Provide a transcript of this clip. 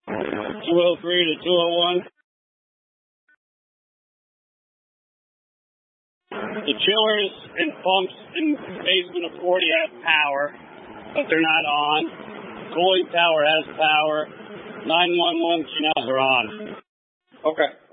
203 to 201. The chillers and pumps in basement of 40 have power, but they're not on. Cooling tower has power. 911 channels are on. Okay.